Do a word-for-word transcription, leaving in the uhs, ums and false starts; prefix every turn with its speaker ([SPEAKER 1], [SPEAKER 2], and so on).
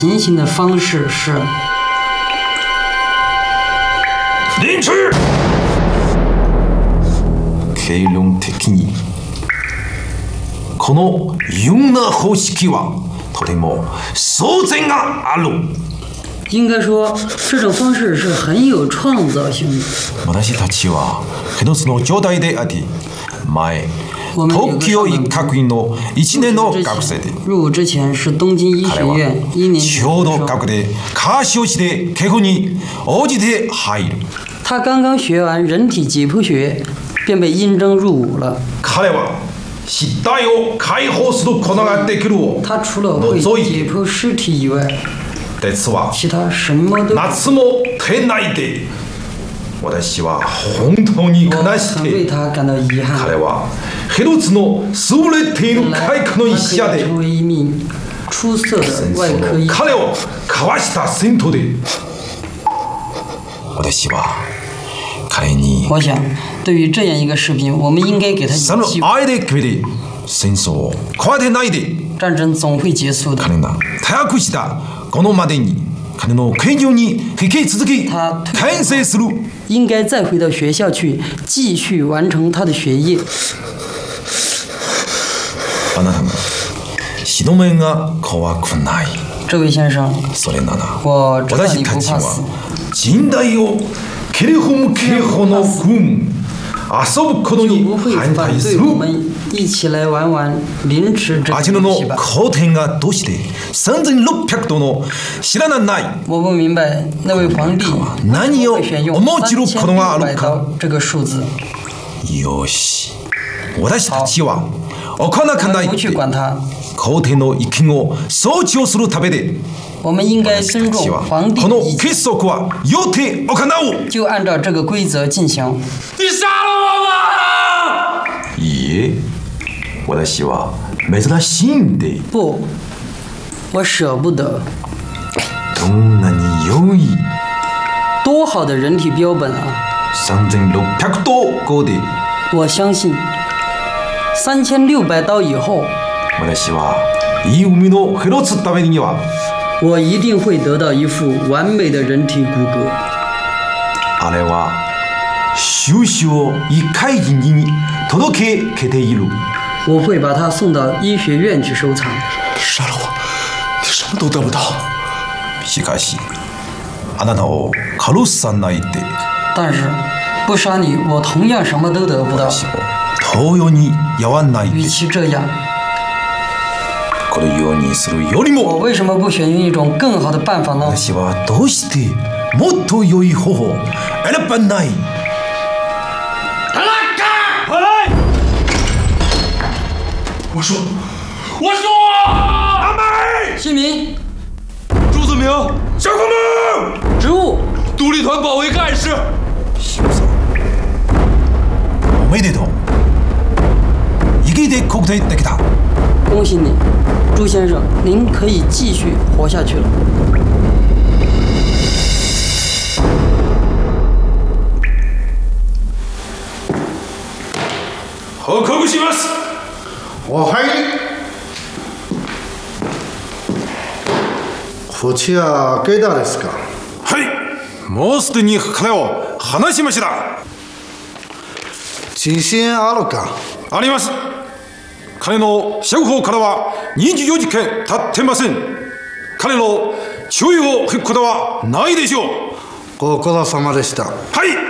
[SPEAKER 1] 进行的方式是
[SPEAKER 2] 林池。결론的にこのような方式はとても創造がある。
[SPEAKER 1] 应该说，这种方式是很有创造性的。
[SPEAKER 2] 私たちは一つの状態であり、前東京医学院のいちねんの学生で、
[SPEAKER 1] 入伍之前是東京醫學院一年級
[SPEAKER 2] ちょうど学で科修して稽古に応じて入る。
[SPEAKER 1] 他刚刚学完人体解剖学，便被应征入伍了。
[SPEAKER 2] 彼は屍体を解放することができるを
[SPEAKER 1] 他除了会解剖尸体以外，
[SPEAKER 2] 実は
[SPEAKER 1] 其他什么都。
[SPEAKER 2] 夏も手ないで。私は本当に悲しくて、彼は一つの優れている外科の医者で、彼をかわした戦闘で、私は彼に
[SPEAKER 1] 我想，对于这样一个士兵，我们应该给他
[SPEAKER 2] その愛で決めて戦争を壊れないで。
[SPEAKER 1] 战争总会结束的。
[SPEAKER 2] 彼が早くしたこのまでに。彼の研究に引き続き完成する。
[SPEAKER 1] 应该再回到学校去，继续完成他的学业。
[SPEAKER 2] あなたの死の面が怖くない。
[SPEAKER 1] 这位先生，
[SPEAKER 2] それなら
[SPEAKER 1] 私
[SPEAKER 2] たちは人代を切り込む警報の軍遊ぶことに反対する。
[SPEAKER 1] 一起来玩玩凌迟这
[SPEAKER 2] 味の工程がどうして三千六百度の知らない。
[SPEAKER 1] 我不明白那位皇帝
[SPEAKER 2] 何を思ちることがあるか。
[SPEAKER 1] 这个数字。
[SPEAKER 2] よし、私たちは行かないで皇帝の意見を尊重するためで。
[SPEAKER 1] 我们应该尊重皇帝
[SPEAKER 2] この結束は予定行う。
[SPEAKER 1] 就按照这个规则进行。
[SPEAKER 2] 你杀了我吗？いいえ。私は珍しいんで。
[SPEAKER 1] 不，我舍不得。
[SPEAKER 2] どんなに良い。
[SPEAKER 1] 多好的人体标本啊！
[SPEAKER 2] 三千六百刀後で。
[SPEAKER 1] 我相信，三千六百刀以后，
[SPEAKER 2] 私はいい海の一つためには。
[SPEAKER 1] 我一定会得到一副完美的人体骨骼。
[SPEAKER 2] あれは収集を医会人に届けけている。
[SPEAKER 1] 我会把它送到医学院去收藏。
[SPEAKER 2] 杀了我，你什么都得不到。しかし、あなたを殺さないで。
[SPEAKER 1] 但是，不杀你，我同样什么都得不到。
[SPEAKER 2] 同様にやわないで。
[SPEAKER 1] 与其这样。
[SPEAKER 2] このようにするよりも。
[SPEAKER 1] 我为什么不选用一种更好的办法呢？
[SPEAKER 2] 私はどうしてもっと良い方法を選ばない。我说，我说，阿美，
[SPEAKER 1] 姓名，
[SPEAKER 3] 朱子明，
[SPEAKER 2] 小公公，
[SPEAKER 1] 职务，
[SPEAKER 3] 独立团保卫干事。
[SPEAKER 2] 小三，おめでとう。生きて国体できた。
[SPEAKER 1] 恭喜你，朱先生，您可以继续活下去了。
[SPEAKER 2] 報告します。
[SPEAKER 4] お入り。こちらゲダですか。
[SPEAKER 2] はい、もうすでに彼を話しました。
[SPEAKER 4] 自信あるか。
[SPEAKER 2] あります。彼の処方からはにじゅうよじかん経ってません。彼の注意を引くことはないでしょう。
[SPEAKER 4] ご苦労様でした。
[SPEAKER 2] はい。